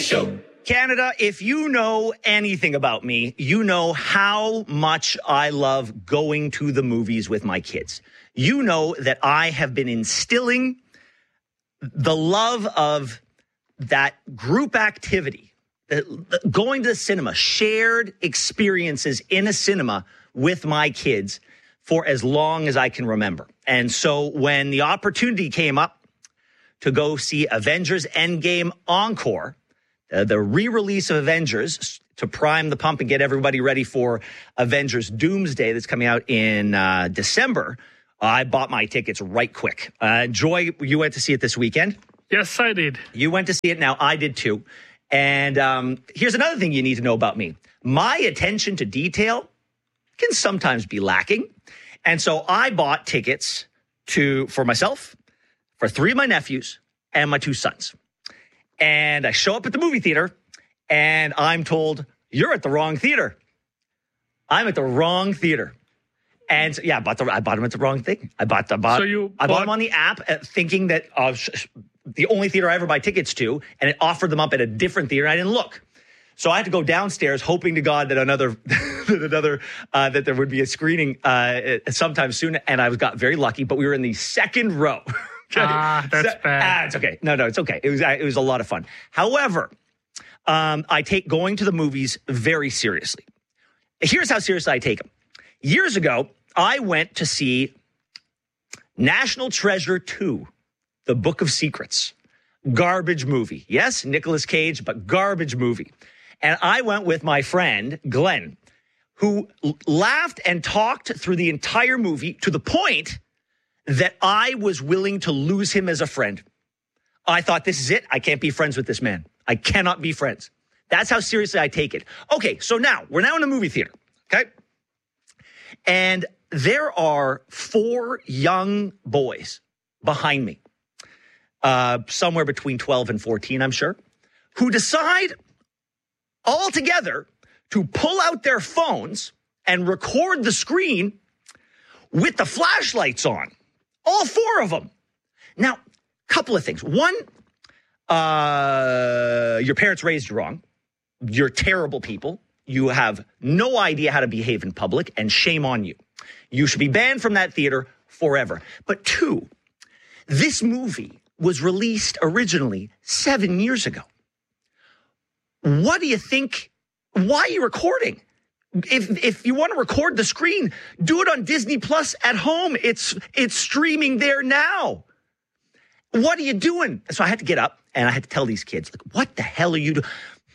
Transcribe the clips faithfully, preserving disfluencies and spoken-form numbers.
Show. Canada, if you know anything about me, you know how much I love going to the movies with my kids. You know that I have been instilling the love of that group activity, going to the cinema, shared experiences in a cinema with my kids for as long as I can remember. And so when the opportunity came up to go see Avengers Endgame Encore, Uh, the re-release of Avengers to prime the pump and get everybody ready for Avengers Doomsday that's coming out in uh, December, I bought my tickets right quick. Uh, Joy, you went to see it this weekend? Yes, I did. You went to see it. Now, I did too. And um, here's another thing you need to know about me. My attention to detail can sometimes be lacking. And so I bought tickets to for myself, for three of my nephews, and my two sons. And I show up at the movie theater, and I'm told, you're at the wrong theater. I'm at the wrong theater. And so, yeah, I bought, the, I bought them at the wrong thing. I bought, the, bought, so you I bought, bought them on the app uh, thinking that uh, sh- sh- the only theater I ever buy tickets to, and it offered them up at a different theater. I didn't look. So I had to go downstairs hoping to God that another, that another, uh, that there would be a screening uh, sometime soon. And I was got very lucky, but we were in the second row. Okay. Ah, that's so, bad. Ah, it's okay. No, no, it's okay. It was it was a lot of fun. However, um, I take going to the movies very seriously. Here's how seriously I take them. Years ago, I went to see National Treasure two, The Book of Secrets. Garbage movie. Yes, Nicolas Cage, but garbage movie. And I went with my friend, Glenn, who l- laughed and talked through the entire movie to the point that I was willing to lose him as a friend. I thought, this is it. I can't be friends with this man. I cannot be friends. That's how seriously I take it. Okay, so now, we're now in a movie theater, okay? And there are four young boys behind me, uh, somewhere between twelve and fourteen, I'm sure, who decide all together to pull out their phones and record the screen with the flashlights on. All four of them. Now, couple of things. One, uh, your parents raised you wrong. You're terrible people. You have no idea how to behave in public, and shame on you. You should be banned from that theater forever. But two, this movie was released originally seven years ago. What do you think? Why are you recording? If if you want to record the screen, do it on Disney Plus at home. It's it's streaming there now. What are you doing? So I had to get up and I had to tell these kids, like, what the hell are you doing?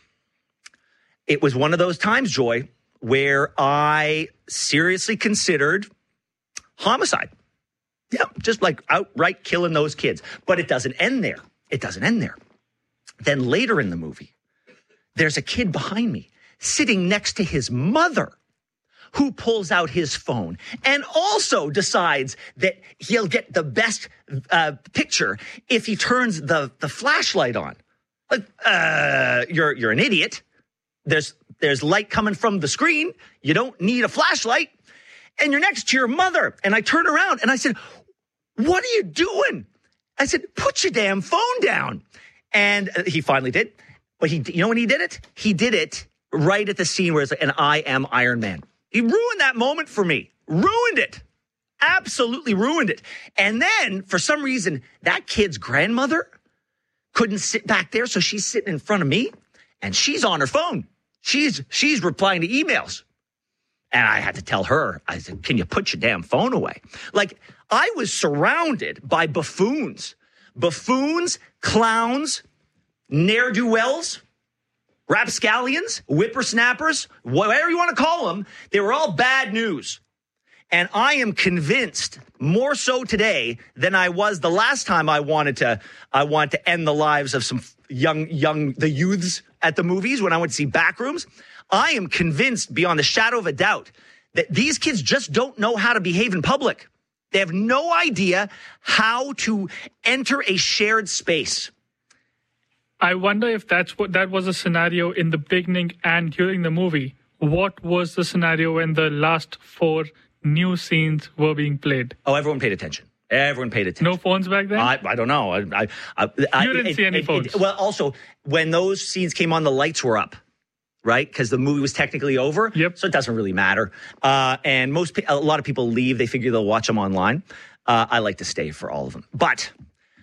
It was one of those times, Joy, where I seriously considered homicide. Yeah, just like outright killing those kids. But it doesn't end there. It doesn't end there. Then later in the movie, there's a kid behind me sitting next to his mother, who pulls out his phone and also decides that he'll get the best uh, picture if he turns the, the flashlight on. Like, uh, you're you're an idiot. There's there's light coming from the screen. You don't need a flashlight. And you're next to your mother. And I turn around and I said, what are you doing? I said, put your damn phone down. And he finally did. But he, you know when he did it? He did it right at the scene where it's like, and I am Iron Man. He ruined that moment for me. Ruined it. Absolutely ruined it. And then, for some reason, that kid's grandmother couldn't sit back there, so she's sitting in front of me, and she's on her phone. She's she's replying to emails. And I had to tell her, I said, can you put your damn phone away? Like, I was surrounded by buffoons. Buffoons, clowns, ne'er-do-wells, rapscallions, whippersnappers, whatever you want to call them. They were all bad news. And I am convinced, more so today than I was the last time I wanted to, I wanted to end the lives of some young, young, the youths at the movies when I went to see Backrooms. I am convinced beyond the shadow of a doubt that these kids just don't know how to behave in public. They have no idea how to enter a shared space. I wonder if that's what that was a scenario in the beginning and during the movie. What was the scenario when the last four new scenes were being played? Oh, everyone paid attention. Everyone paid attention. No phones back then? I, I don't know. I, I, I, I, you didn't it, see any it, phones. It, well, also, when those scenes came on, the lights were up, right? Because the movie was technically over. Yep. So it doesn't really matter. Uh, and most, a lot of people leave. They figure they'll watch them online. Uh, I like to stay for all of them. But,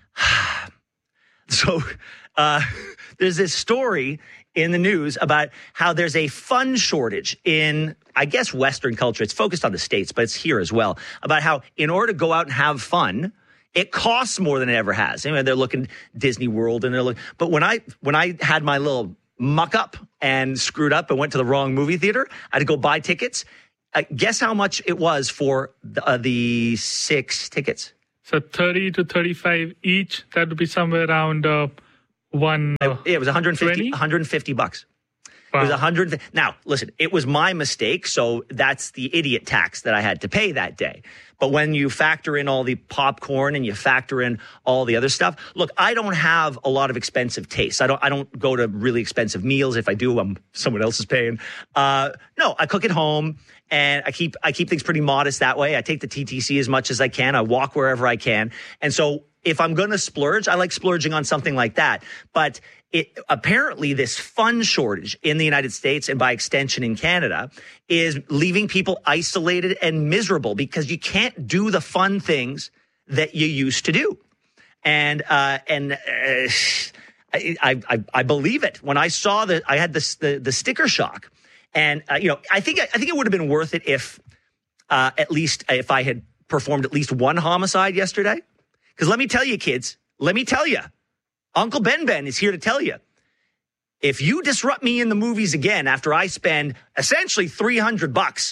so uh, there's this story in the news about how there's a fun shortage in, I guess, Western culture. It's focused on the States, but it's here as well. About how in order to go out and have fun, it costs more than it ever has. I mean, they're looking Disney World and they're looking. But when I when I had my little muck up and screwed up and went to the wrong movie theater, I had to go buy tickets. Uh, guess how much it was for the, uh, the six tickets? So thirty to thirty-five each. That would be somewhere around uh, one. Uh, it, it was one hundred fifty, twenty? one hundred fifty bucks. Wow. It was one hundred. Now, listen, it was my mistake, so that's the idiot tax that I had to pay that day. But when you factor in all the popcorn and you factor in all the other stuff, look, I don't have a lot of expensive tastes. I don't. I don't go to really expensive meals. If I do, I'm someone else is paying. Uh, no, I cook at home, and I keep I keep things pretty modest that way. I take the T T C as much as I can. I walk wherever I can, and so if I'm going to splurge, I like splurging on something like that. But it apparently this fun shortage in the United States and by extension in Canada is leaving people isolated and miserable because you can't do the fun things that you used to do. And uh, and uh, I, I I believe it when I saw that I had this the the sticker shock, and uh, you know I think I think it would have been worth it if uh, at least if I had performed at least one homicide yesterday. Because let me tell you, kids, let me tell you, Uncle Ben Ben is here to tell you, if you disrupt me in the movies again after I spend essentially three hundred bucks,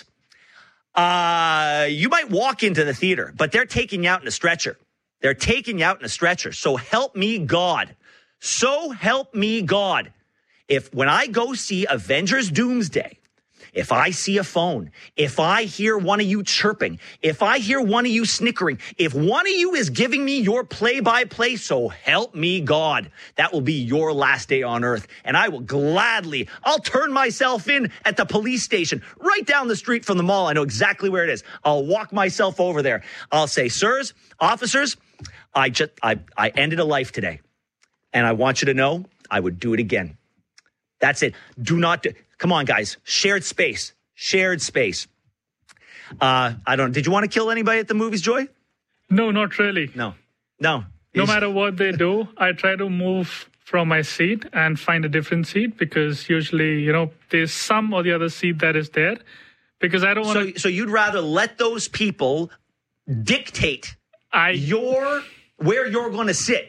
uh, you might walk into the theater, but they're taking you out in a stretcher. They're taking you out in a stretcher. So help me God. So help me God. If when I go see Avengers Doomsday, if I see a phone, if I hear one of you chirping, if I hear one of you snickering, if one of you is giving me your play-by-play, so help me God, that will be your last day on earth. And I will gladly, I'll turn myself in at the police station right down the street from the mall. I know exactly where it is. I'll walk myself over there. I'll say, sirs, officers, I just, I, I ended a life today. And I want you to know I would do it again. That's it. Do not do. Come on, guys. Shared space. Shared space. Uh, I don't. Did you want to kill anybody at the movies, Joy? No, not really. No. No. No It's- matter what they do, I try to move from my seat and find a different seat because usually, you know, there's some or the other seat that is there because I don't want to. So, so you'd rather let those people dictate I your where you're going to sit.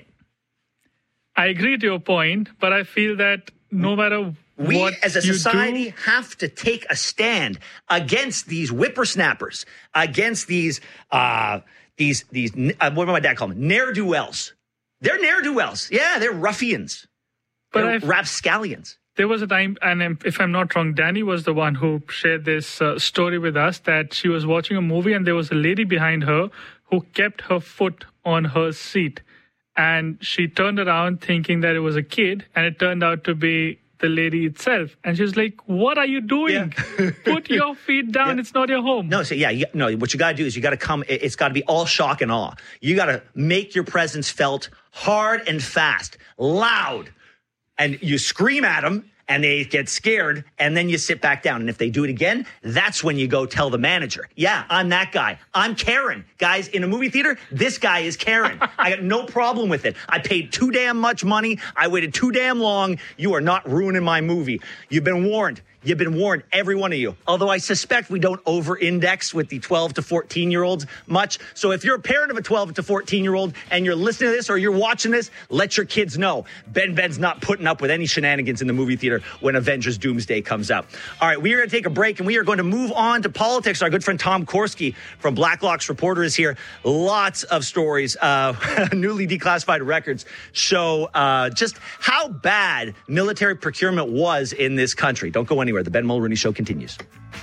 I agree to your point, but I feel that no matter We, what as a you society, do, have to take a stand against these whippersnappers, against these, uh, these, these. Uh, what did my dad call them? Ne'er-do-wells. They're ne'er-do-wells. Yeah, they're ruffians. But they're I've- rapscallions. there was a time, and if I'm not wrong, Danny was the one who shared this uh, story with us that she was watching a movie and there was a lady behind her who kept her foot on her seat. And she turned around thinking that it was a kid, and it turned out to be the lady itself. And she was like, what are you doing? Yeah. Put your feet down. Yeah. It's not your home. No, so yeah, you, no. What you got to do is you got to come. it- It's got to be all shock and awe. You got to make your presence felt hard and fast, loud, and you scream at them, and they get scared, and then you sit back down. And if they do it again, that's when you go tell the manager, yeah, I'm that guy. I'm Karen. Guys, in a movie theater, this guy is Karen. I got no problem with it. I paid too damn much money. I waited too damn long. You are not ruining my movie. You've been warned. You've been warned, every one of you. Although I suspect we don't over-index with the twelve to fourteen-year-olds much. So if you're a parent of a twelve to fourteen-year-old and you're listening to this or you're watching this, let your kids know. Ben Ben's not putting up with any shenanigans in the movie theater when Avengers Doomsday comes out. All right, we are going to take a break, and we are going to move on to politics. Our good friend Tom Korski from Blacklock's Reporter is here. Lots of stories. Uh, newly declassified records show uh, just how bad military procurement was in this country. Don't go anywhere. The Ben Mulroney Show continues.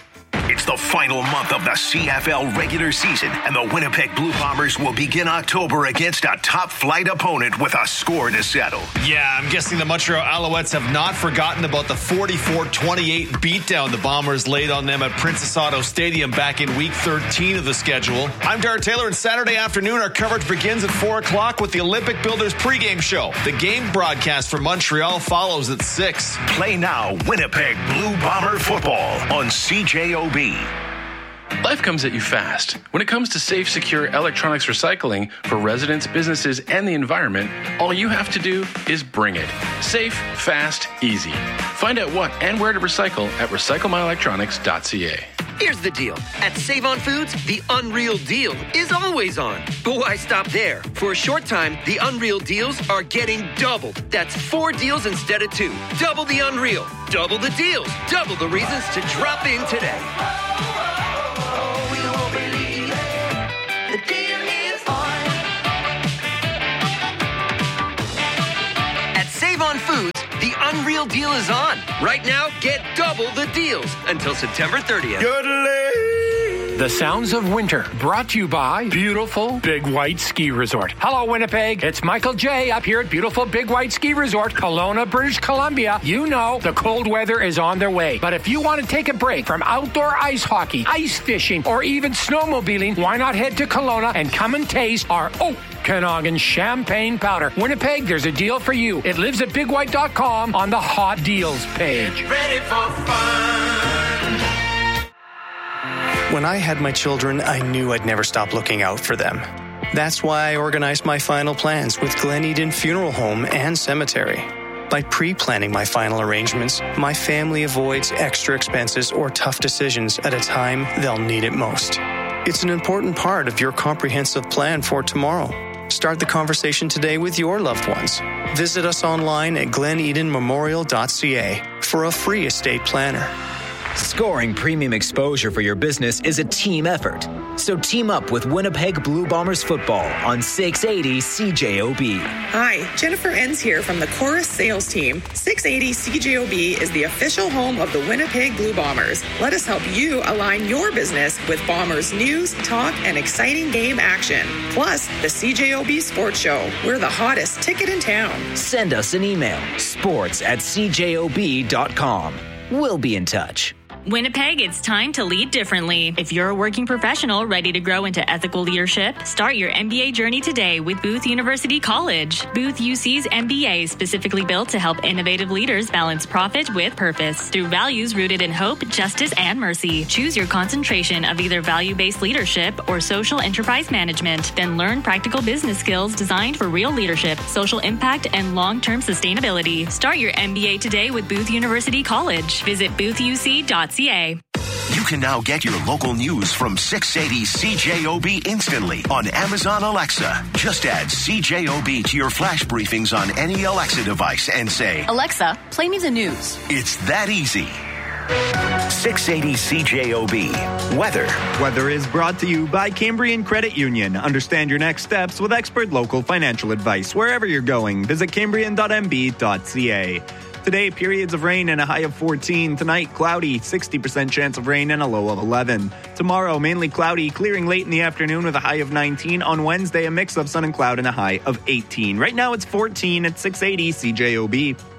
It's the final month of the C F L regular season, and the Winnipeg Blue Bombers will begin October against a top-flight opponent with a score to settle. Yeah, I'm guessing the Montreal Alouettes have not forgotten about the forty-four twenty-eight beatdown the Bombers laid on them at Princess Auto Stadium back in week thirteen of the schedule. I'm Darrell Taylor, and Saturday afternoon our coverage begins at four o'clock with the Olympic Builders pregame show. The game broadcast for Montreal follows at six. Play now Winnipeg Blue Bomber football on C J O B. Life comes at you fast. When it comes to safe, secure electronics recycling for residents, businesses, and the environment, all you have to do is bring it. Safe, fast, easy. Find out what and where to recycle at recycle my electronics dot c a. Here's the deal. At Save On Foods, the Unreal Deal is always on. But why stop there? For a short time, the Unreal Deals are getting doubled. That's four deals instead of two. Double the Unreal. Double the deals. Double the reasons to drop in today. At Save On Foods, the Unreal Deal is on. Right now, get double the deals until September thirtieth. The Sounds of Winter, brought to you by beautiful Big White Ski Resort. Hello, Winnipeg. It's Michael J. up here at beautiful Big White Ski Resort, Kelowna, British Columbia. You know the cold weather is on their way. But if you want to take a break from outdoor ice hockey, ice fishing, or even snowmobiling, why not head to Kelowna and come and taste our Okanagan Champagne Powder. Winnipeg, there's a deal for you. It lives at big white dot com on the Hot Deals page. Get ready for fun. When I had my children, I knew I'd never stop looking out for them. That's why I organized my final plans with Glen Eden Funeral Home and Cemetery. By pre-planning my final arrangements, my family avoids extra expenses or tough decisions at a time they'll need it most. It's an important part of your comprehensive plan for tomorrow. Start the conversation today with your loved ones. Visit us online at glen eden memorial dot c a for a free estate planner. Scoring premium exposure for your business is a team effort. So team up with Winnipeg Blue Bombers football on six eighty C J O B. Hi, Jennifer Enns here from the Chorus sales team. six eighty C J O B is the official home of the Winnipeg Blue Bombers. Let us help you align your business with Bombers news, talk, and exciting game action. Plus, the C J O B Sports Show. We're the hottest ticket in town. Send us an email, sports at c j o b dot com. We'll be in touch. Winnipeg, it's time to lead differently. If you're a working professional ready to grow into ethical leadership, start your M B A journey today with Booth University College. Booth U C's M B A is specifically built to help innovative leaders balance profit with purpose through values rooted in hope, justice, and mercy. Choose your concentration of either value-based leadership or social enterprise management. Then learn practical business skills designed for real leadership, social impact, and long-term sustainability. Start your M B A today with Booth University College. Visit booth u c dot c a. You can now get your local news from six eighty C J O B instantly on Amazon Alexa. Just add C J O B to your flash briefings on any Alexa device and say, Alexa, play me the news. It's that easy. six eighty C J O B. Weather. Weather is brought to you by Cambrian Credit Union. Understand your next steps with expert local financial advice. Wherever you're going, visit cambrian dot m b dot c a. Today, periods of rain and a high of fourteen. Tonight, cloudy, sixty percent chance of rain and a low of eleven. Tomorrow, mainly cloudy, clearing late in the afternoon with a high of nineteen. On Wednesday, a mix of sun and cloud and a high of eighteen. Right now, it's fourteen at six eighty C J O B.